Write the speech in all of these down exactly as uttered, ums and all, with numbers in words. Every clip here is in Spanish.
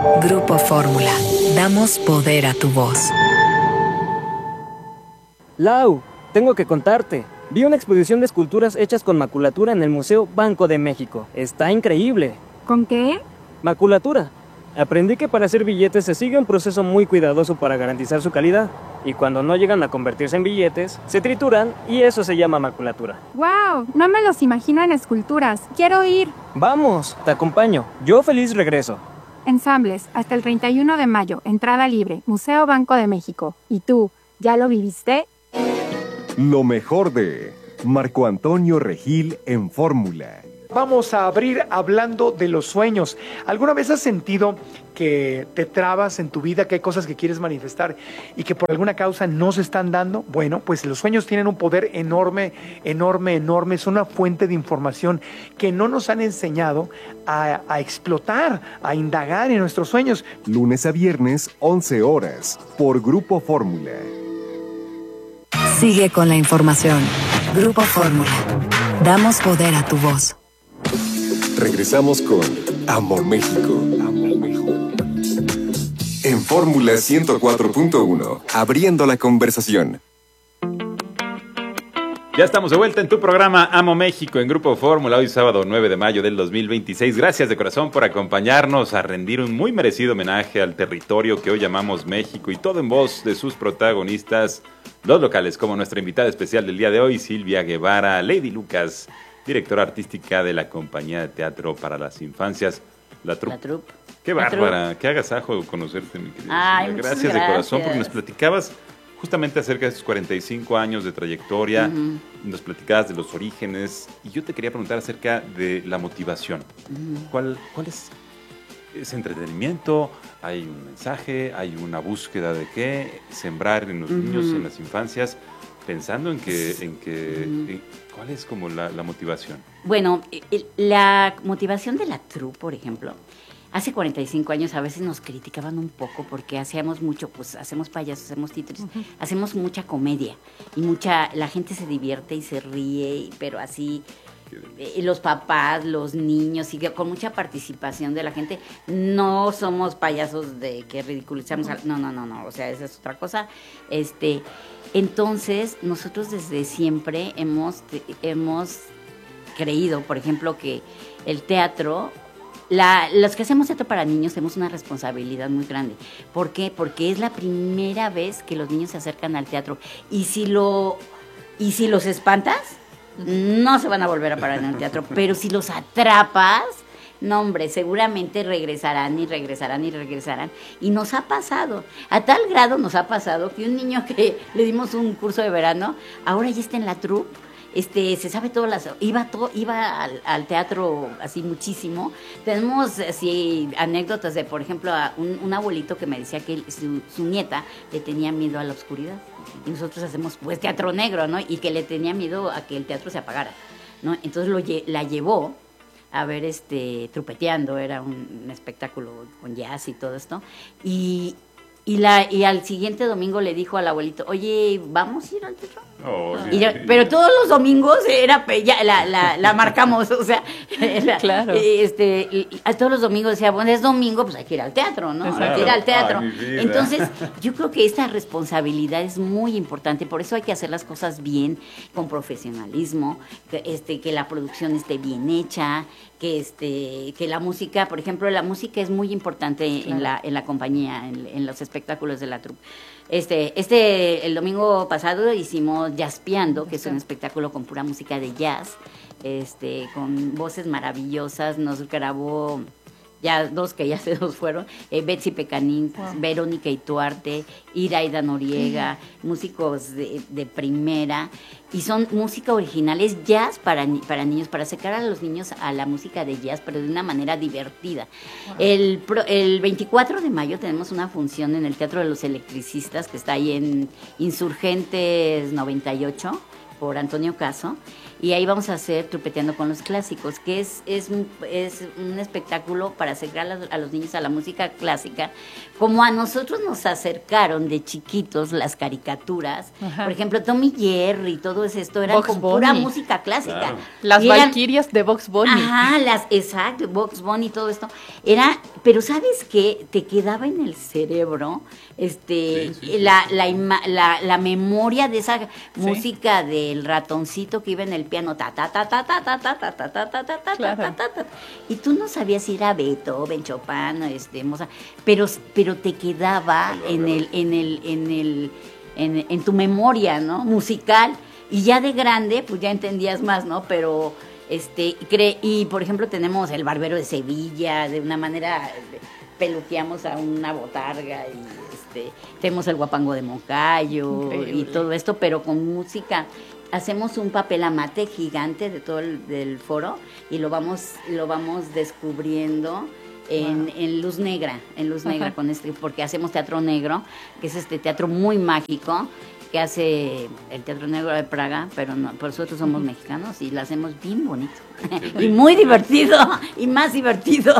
Grupo Fórmula. Damos poder a tu voz. Lau, tengo que contarte. Vi una exposición de esculturas hechas con maculatura en el Museo Banco de México. Está increíble. ¿Con qué? Maculatura. Aprendí que para hacer billetes se sigue un proceso muy cuidadoso para garantizar su calidad. Y cuando no llegan a convertirse en billetes, se trituran y eso se llama maculatura. ¡Wow! No me los imagino en esculturas. ¡Quiero ir! Vamos, te acompaño. Yo feliz regreso. Ensambles, hasta el treinta y uno de mayo. Entrada libre. Museo Banco de México. ¿Y tú, ya lo viviste? Lo mejor de Marco Antonio Regil en Fórmula. Vamos a abrir hablando de los sueños. ¿Alguna vez has sentido que te trabas en tu vida, que hay cosas que quieres manifestar y que por alguna causa no se están dando? Bueno, pues los sueños tienen un poder enorme, enorme, enorme. Son una fuente de información que no nos han enseñado a, a explotar, a indagar en nuestros sueños. Lunes a viernes, once horas, por Grupo Fórmula. Sigue con la información. Grupo Fórmula. Damos poder a tu voz. Regresamos con Amo México. Amo México. En Fórmula ciento cuatro punto uno, abriendo la conversación. Ya estamos de vuelta en tu programa Amo México en Grupo Fórmula, hoy sábado nueve de mayo del dos mil veintiséis. Gracias de corazón por acompañarnos a rendir un muy merecido homenaje al territorio que hoy llamamos México, y todo en voz de sus protagonistas, los locales, como nuestra invitada especial del día de hoy, Silvia Guevara, Lady Lucas, directora artística de la Compañía de Teatro para las Infancias, La Troupe. La Troupe. Qué La bárbara, Troupe. qué agasajo conocerte, mi querida. Ay, Silvia. muchas Gracias de corazón, gracias. porque nos platicabas justamente acerca de sus cuarenta y cinco años de trayectoria, Uh-huh. nos platicabas de los orígenes, y yo te quería preguntar acerca de la motivación. Uh-huh. ¿Cuál, cuál es ese entretenimiento? ¿Hay un mensaje? ¿Hay una búsqueda de qué? Sembrar en los Uh-huh. niños, en las infancias, pensando en que, en que Uh-huh. en- ¿cuál es como la, la motivación? Bueno, el- la motivación de la Troupe, por ejemplo, hace cuarenta y cinco años a veces nos criticaban un poco porque hacíamos mucho, pues hacemos payasos, hacemos títeres, uh-huh. hacemos mucha comedia y mucha, la gente se divierte y se ríe, pero así, eh, los papás, los niños, y que con mucha participación de la gente. No somos payasos de que ridiculizamos, uh-huh. al, no, no, no, no, o sea, esa es otra cosa. Este, entonces, nosotros desde siempre hemos, hemos creído, por ejemplo, que el teatro, la, los que hacemos teatro para niños tenemos una responsabilidad muy grande. ¿Por qué? Porque es la primera vez que los niños se acercan al teatro, y si lo y si los espantas, no se van a volver a parar en el teatro, pero si los atrapas, no, hombre, seguramente regresarán y regresarán y regresarán. Y nos ha pasado, a tal grado nos ha pasado que un niño que le dimos un curso de verano, ahora ya está en la troupe. Este, se sabe todas las, iba to, iba al, al teatro así muchísimo. Tenemos así anécdotas de, por ejemplo, a un, un abuelito que me decía que su, su nieta le tenía miedo a la oscuridad, y nosotros hacemos pues teatro negro, ¿no? Y que le tenía miedo a que el teatro se apagara, ¿no? Entonces lo, la llevó a ver este trupeteando, era un, un espectáculo con jazz y todo esto, y Y, la, y al siguiente domingo le dijo al abuelito, oye, ¿vamos a ir al teatro? Oh, y ya, pero todos los domingos era ya la, la, la marcamos, o sea, la, claro. este, y, y a todos los domingos decía, bueno, es domingo, pues hay que ir al teatro, ¿no? Exacto. Hay que ir al teatro. Ay, entonces, yo creo que esta responsabilidad es muy importante, por eso hay que hacer las cosas bien, con profesionalismo, que, este, que la producción esté bien hecha, que este que la música, por ejemplo, la música es muy importante claro. en la en la compañía, en, en los espectáculos de la troupe. Este este el domingo pasado hicimos Jazzpeando, que es un espectáculo con pura música de jazz, este con voces maravillosas. Nos grabó ya dos que ya se nos fueron, eh, Betsy Pecanín, wow. Verónica Ituarte, Iraida Noriega, uh-huh. músicos de, de primera, y son música original, es jazz para, para niños, para acercar a los niños a la música de jazz, pero de una manera divertida. Wow. El, el veinticuatro de mayo tenemos una función en el Teatro de los Electricistas, que está ahí en Insurgentes noventa y ocho, por Antonio Caso, y ahí vamos a hacer Trupeteando con los Clásicos, que es, es, un, es un espectáculo para acercar a, a los niños a la música clásica, como a nosotros nos acercaron de chiquitos las caricaturas. Ajá. Por ejemplo, Tom y Jerry, todo esto era con pura música clásica. Claro. Las eran, Valquirias de Bugs Bunny. Ajá, las, exacto, Bugs Bunny, todo esto. Era, pero ¿sabes qué? Te quedaba en el cerebro este sí, sí, sí. La, la, la, la memoria de esa sí. música del ratoncito que iba en el piano, ta ta ta ta ta ta ta ta ta ta ta ta claro. ta ta ta, y tú no sabías si era Beethoven, Chopin, este, Mozart, pero pero te quedaba claro, en, el, en el en el en en tu memoria, ¿no? Musical, y ya de grande pues ya entendías más, ¿no? Pero este cre y por ejemplo tenemos El Barbero de Sevilla, de una manera peluqueamos a una botarga, y este tenemos El Guapango de Moncayo. Increíble. Y todo esto, pero con música. Hacemos un papel amate gigante de todo el del foro y lo vamos lo vamos descubriendo en, wow. en luz negra, en luz Ajá. negra con este, porque hacemos teatro negro, que es este teatro muy mágico que hace el Teatro Negro de Praga, pero no, por nosotros somos uh-huh. mexicanos y lo hacemos bien bonito y muy divertido y más divertido.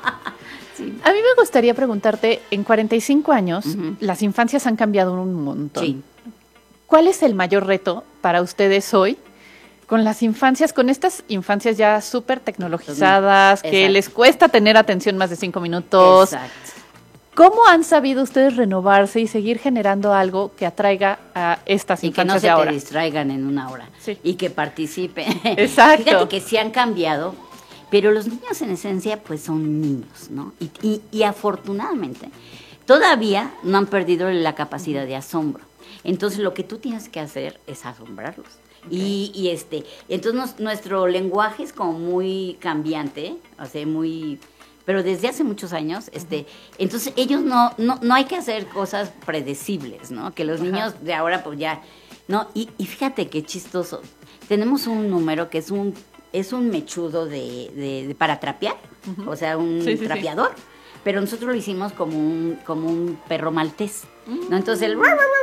Sí. A mí me gustaría preguntarte, en cuarenta y cinco años, uh-huh. las infancias han cambiado un montón. Sí. ¿Cuál es el mayor reto para ustedes hoy con las infancias, con estas infancias ya súper tecnologizadas, Exacto. que les cuesta tener atención más de cinco minutos? Exacto. ¿Cómo han sabido ustedes renovarse y seguir generando algo que atraiga a estas y infancias de ahora? Y que no se te distraigan en una hora. Sí. Y que participen. Exacto. Fíjate que sí han cambiado, pero los niños en esencia pues son niños, ¿no? Y, y, y afortunadamente todavía no han perdido la capacidad de asombro. Entonces lo que tú tienes que hacer es asombrarlos. Okay. Y, y este, entonces nos, nuestro lenguaje es como muy cambiante, o sea, muy, pero desde hace muchos años, este, entonces ellos no, no, no hay que hacer cosas predecibles, ¿no? Que los Ajá. niños de ahora pues ya, no, y, y fíjate qué chistoso. Tenemos un número que es un, es un mechudo de, de, de para trapear, uh-huh. o sea, un sí, sí, trapeador. Sí. Pero nosotros lo hicimos como un como un perro maltés, ¿no? Entonces el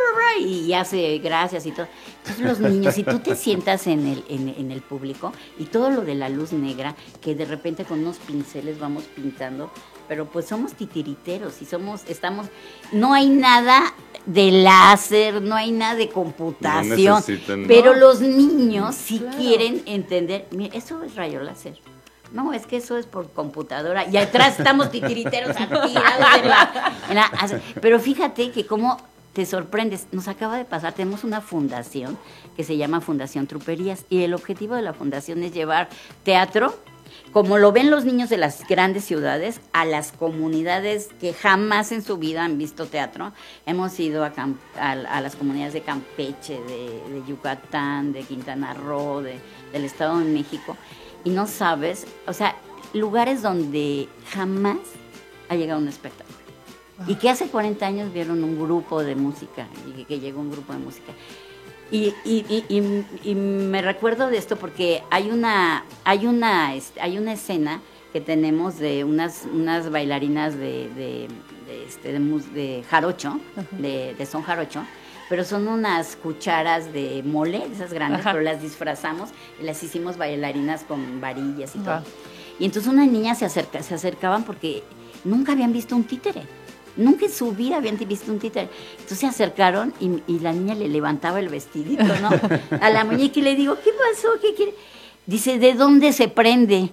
y hace gracias y todo. Entonces los niños, si tú te sientas en el en, en el público y todo lo de la luz negra, que de repente con unos pinceles vamos pintando, pero pues somos titiriteros y somos estamos no hay nada de láser, no hay nada de computación, no pero no. los niños sí claro. quieren entender, mira, eso es rayo láser. No, es que eso es por computadora. Y atrás estamos titiriteros tirados en la, en la... Pero fíjate que cómo te sorprendes. Nos acaba de pasar, tenemos una fundación que se llama Fundación Truperías. Y el objetivo de la fundación es llevar teatro, como lo ven los niños de las grandes ciudades, a las comunidades que jamás en su vida han visto teatro. Hemos ido a, Camp, a, a las comunidades de Campeche, de, de Yucatán, de Quintana Roo, de, del Estado de México. Y no sabes, o sea, lugares donde jamás ha llegado un espectáculo. Wow. Y que hace cuarenta años vieron un grupo de música, y que llegó un grupo de música. Y, y, y, y, y me recuerdo de esto porque hay una, hay una, hay una escena que tenemos de unas, unas bailarinas de, de, de, este, de, de jarocho, uh-huh. de, de son jarocho, pero son unas cucharas de mole, esas grandes, Ajá. pero las disfrazamos y las hicimos bailarinas con varillas y todo. Ajá. Y entonces unas niñas se, acerca, se acercaban porque nunca habían visto un títere. Nunca en su vida habían visto un títere. Entonces se acercaron y, y la niña le levantaba el vestidito, ¿no? A la muñeca y le digo, ¿qué pasó? ¿Qué quiere? Dice, ¿de dónde se prende?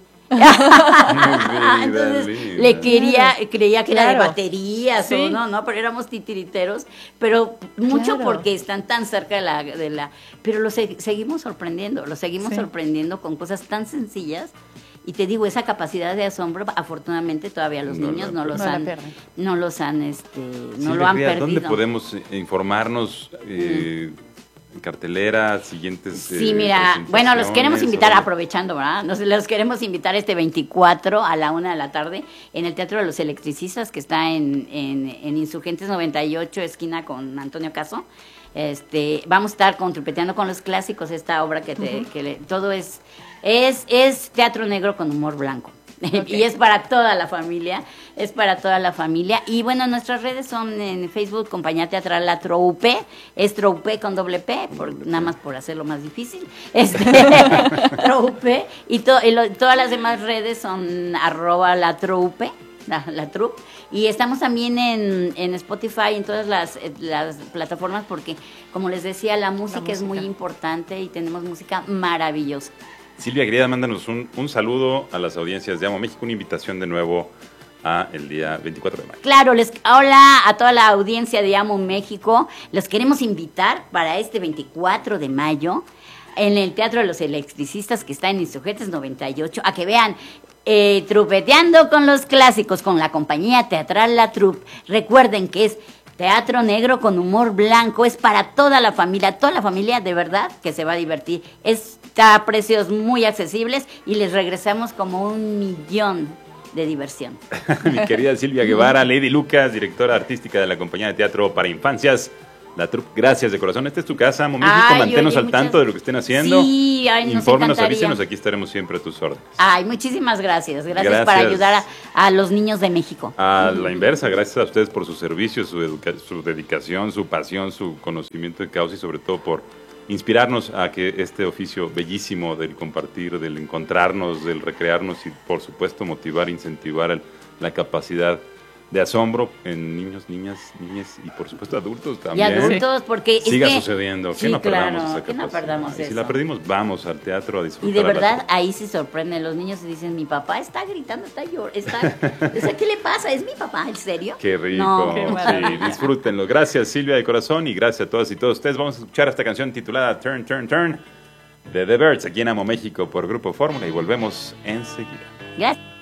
Entonces le quería, creía que claro. era de baterías sí. o no, no, pero éramos titiriteros, pero mucho claro. porque están tan cerca de la, de la pero lo se, seguimos sorprendiendo, lo seguimos sí. sorprendiendo con cosas tan sencillas. Y te digo, esa capacidad de asombro, afortunadamente todavía los no, niños no, no los no han, no los han, este, no sí, lo han crea, perdido. ¿Dónde podemos informarnos? Eh, mm. En cartelera, siguientes Sí, eh, mira, bueno, los queremos invitar, o... aprovechando, ¿verdad? Nos, los queremos invitar este veinticuatro a la una de la tarde en el Teatro de los Electricistas, que está en, en, en Insurgentes noventa y ocho, esquina con Antonio Caso. Este, vamos a estar con Trupeteando con los Clásicos, esta obra que, te, uh-huh. que le, todo es, es, es teatro negro con humor blanco. Okay. Y es para toda la familia, es para toda la familia. Y bueno, nuestras redes son en Facebook, Compañía Teatral La Troupe, es Troupe con doble P, por, nada más por hacerlo más difícil. Este, Troupe, y, to, y lo, todas las demás redes son arroba La Troupe, la, la Troupe. Y estamos también en, en Spotify, en todas las, las plataformas, porque, como les decía, la música, la música es muy importante y tenemos música maravillosa. Silvia, querida, mándanos un, un saludo a las audiencias de Amo México, una invitación de nuevo a el día veinticuatro de mayo. Claro, les, hola a toda la audiencia de Amo México. Los queremos invitar para este veinticuatro de mayo en el Teatro de los Electricistas, que está en Insurgentes noventa y ocho, a que vean eh, Trupeteando con los Clásicos, con la Compañía Teatral La Troupe. Recuerden que es teatro negro con humor blanco, es para toda la familia, toda la familia de verdad que se va a divertir. Está a precios muy accesibles y les regresamos como un millón de diversión. Mi querida Silvia Guevara, Lady Lucas, directora artística de la Compañía de Teatro para Infancias La Troupe, gracias de corazón. Esta es tu casa, Amo México, ay, manténnos oye, al muchas... tanto de lo que estén haciendo. Sí, ay, nos infórmenos, encantaría. avísenos, aquí estaremos siempre a tus órdenes. Ay, muchísimas gracias. Gracias, Gracias. para ayudar a, a los niños de México. A la inversa, gracias a ustedes por su servicio, su, educa- su dedicación, su pasión, su conocimiento de causa y sobre todo por inspirarnos a que este oficio bellísimo del compartir, del encontrarnos, del recrearnos y por supuesto motivar, incentivar el, la capacidad de asombro en niños, niñas, niñas y por supuesto adultos también. Y adultos, porque es siga que, sucediendo, que sí, no perdamos claro, esa que capacidad. no perdamos y eso. si la perdimos, vamos al teatro a disfrutar. Y de a la verdad, Troupe. ahí se sorprenden los niños y dicen, mi papá está gritando, está llorando, está... O sea, ¿qué le pasa? ¿Es mi papá? ¿En serio? Qué rico, No. Qué sí, maravilla. disfrútenlo. Gracias Silvia de corazón y gracias a todas y todos ustedes. Vamos a escuchar esta canción titulada Turn, Turn, Turn de The Birds aquí en Amo México por Grupo Fórmula y volvemos enseguida. Gracias.